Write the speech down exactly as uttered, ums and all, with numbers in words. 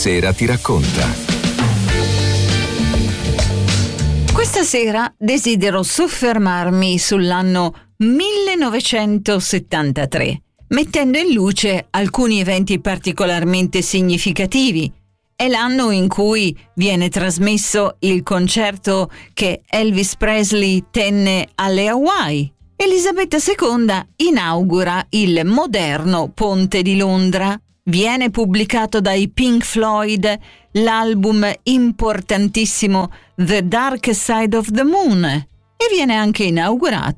sera ti racconta. Questa sera desidero soffermarmi sull'anno millenovecentosettantatré, mettendo in luce alcuni eventi particolarmente significativi. È l'anno in cui viene trasmesso il concerto che Elvis Presley tenne alle Hawaii. Elisabetta seconda inaugura il moderno Ponte di Londra. Viene pubblicato dai Pink Floyd l'album importantissimo The Dark Side of the Moon e viene anche inaugurato